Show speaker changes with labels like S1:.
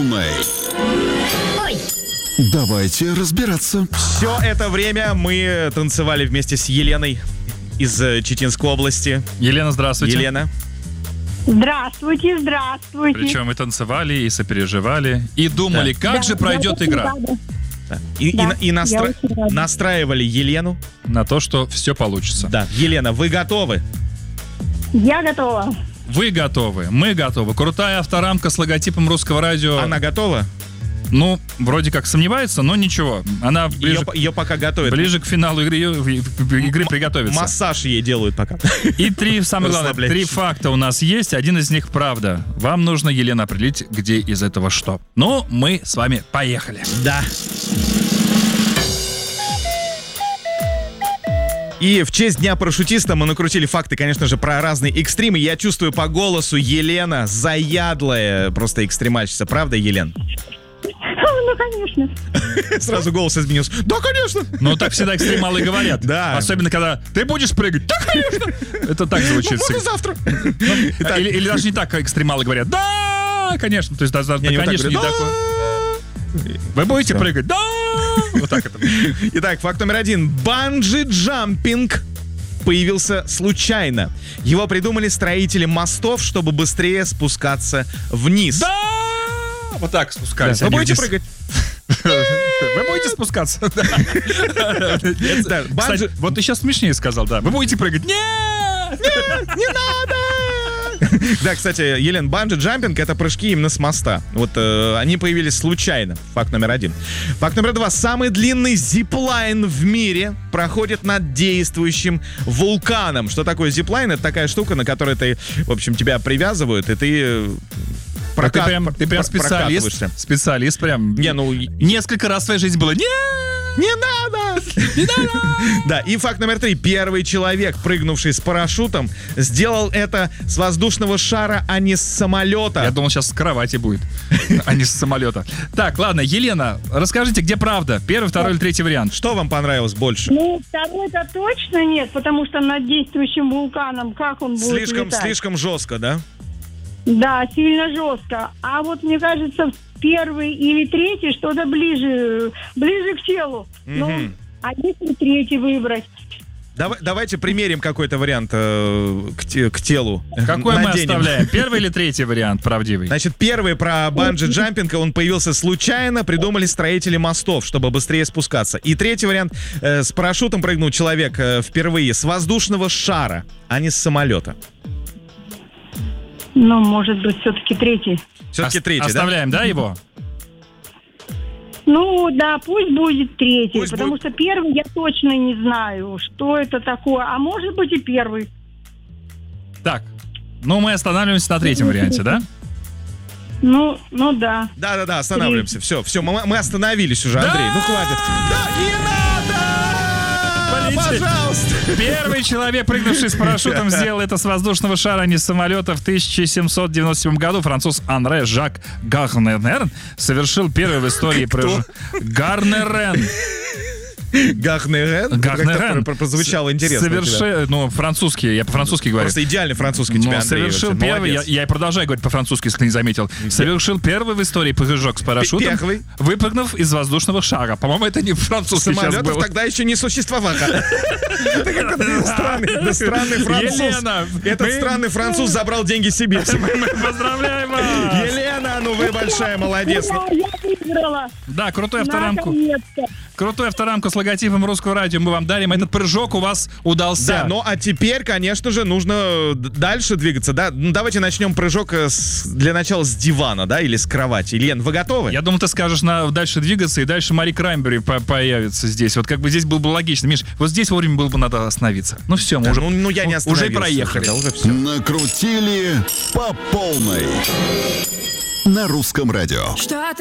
S1: Ой.
S2: Давайте разбираться.
S3: Все это время мы танцевали вместе с Еленой из Читинской области.
S4: Елена, здравствуйте.
S3: Елена.
S1: Здравствуйте, здравствуйте.
S4: Причем и танцевали, и сопереживали, и думали, как же пройдет
S1: я
S4: игра.
S1: очень рада.
S3: Да.
S1: Да,
S3: И
S1: я очень рада.
S3: настраивали Елену.
S4: На то, что все получится.
S3: Да. Елена, вы готовы?
S1: Я готова.
S4: Вы готовы, мы готовы. Крутая авторамка с логотипом Русского радио.
S3: Она готова?
S4: Ну, вроде как сомневается, но ничего. Она
S3: Ее пока готовят.
S4: ближе к финалу игры приготовится.
S3: Массаж ей делают пока.
S4: И самое главное,
S3: Расслабляющий.
S4: 3 факта у нас есть. Один из них правда. Вам нужно, Елена, определить, где из этого что. Ну, мы с вами поехали.
S3: Да. И в честь Дня парашютиста мы накрутили факты, конечно же, про разные экстримы. Я чувствую по голосу, Елена заядлая просто экстремальщица. Правда, Елен?
S1: Ну, конечно.
S3: Сразу голос изменился. Да, конечно.
S4: Ну, так всегда экстремалы говорят.
S3: Да.
S4: Особенно, когда ты будешь прыгать. Да, конечно. Это так звучит.
S3: Можно завтра.
S4: Или даже не так, как экстремалы говорят. Да, конечно. То есть, даже, конечно, не такое. Вы будете прыгать? Да! Вот так это.
S3: Итак, факт номер 1. Банджи-джампинг появился случайно. Его придумали строители мостов, чтобы быстрее спускаться вниз.
S4: Да! Вот так спускались.
S3: Вы
S4: они
S3: будете
S4: вниз.
S3: прыгать?
S4: Вы будете спускаться?
S3: Да,
S4: Кстати, вот ты сейчас смешнее сказал, да. Вы будете прыгать? Нет!
S3: Не надо! Да, кстати, Елен, банджи-джампинг — это прыжки именно с моста. Вот они появились случайно. Факт номер 1. Факт номер 2. Самый длинный зиплайн в мире проходит над действующим вулканом. Что такое зиплайн? Это такая штука, на которой ты, в общем, тебя привязывают, и ты...
S4: Ты прям специалист. Специалист прям.
S3: Не, ну...
S4: Несколько раз в своей жизни было. Нет!
S3: Не надо! Не надо! Да, и факт номер 3. Первый человек, прыгнувший с парашютом, сделал это с воздушного шара, а не с самолета.
S4: Я думал, сейчас с кровати будет, а не с самолета. Так, ладно, Елена, расскажите, где правда? Первый, второй или третий вариант?
S3: Что вам понравилось больше?
S1: Ну, второй-то точно нет, потому что над действующим вулканом, как он будет летать?
S3: Слишком жестко, да?
S1: Да, сильно жестко. А вот, мне кажется, первый или третий что-то ближе к телу. Ну, а если третий выбрать?
S3: Давайте примерим какой-то вариант к телу.
S4: Какой мы
S3: Наденем.
S4: оставляем? Первый или третий вариант правдивый?
S3: Значит, первый про банджи-джампинг, он появился случайно, придумали строители мостов, чтобы быстрее спускаться. И третий вариант, с парашютом прыгнул человек впервые с воздушного шара, а не с самолета.
S1: Ну, может быть, все-таки третий.
S3: Все-таки третий,
S4: Оставляем, да, его?
S1: Ну, да, пусть будет третий,
S3: Пусть
S1: потому
S3: будет.
S1: что первый я точно не знаю, что это такое. А может быть и первый.
S4: Так, ну мы останавливаемся на третьем варианте, да?
S1: Ну да.
S3: Да, останавливаемся. Все, мы остановились уже, Андрей. Ну, хватит. Да, не надо! Пожалуйста!
S4: Первый человек, прыгнувший с парашютом, сделал это с воздушного шара, а не с самолета. В 1797 году француз Анре Жак Гарнерен совершил первый в истории прыжок. Гарнерен.
S3: Гарнерен?
S4: Гарнерен.
S3: Прозвучало интересно.
S4: Ну, французский, я по-французски говорю.
S3: Просто идеальный французский у тебя, Андрей.
S4: Совершил
S3: вообще.
S4: первый,
S3: Молодец.
S4: я и продолжаю говорить по-французски, если ты не заметил. Совершил первый в истории прыжок с парашютом,
S3: Первый.
S4: выпрыгнув из воздушного шара. По-моему, это не французский сейчас
S3: Самолетов
S4: был.
S3: тогда еще не существовало. Это как странный француз.
S4: Елена,
S3: Этот странный француз забрал деньги себе.
S4: Мы поздравляем вас!
S3: Елена, ну вы большая молодец.
S1: Ура, я выиграла.
S4: Да, крутую авторамку.
S1: Наконец-то.
S4: Крутую авторамку с логотипом Русского радио мы вам дарим. Этот прыжок у вас удался.
S3: Да, ну а теперь, конечно же, нужно дальше двигаться, да? Ну, давайте начнем прыжок для начала с дивана, да, или с кровати. Лен, вы готовы?
S4: Я думаю, ты скажешь дальше двигаться, и дальше Мари Краймбери появится здесь. Вот как бы здесь было бы логично. Миш, вот здесь вовремя было бы надо остановиться. Ну все, мы
S3: Да,
S4: уже,
S3: ну я не
S4: уже
S3: остановился.
S4: проехали.
S3: Да, уже всё.
S2: Накрутили по полной. На Русском радио.
S5: Что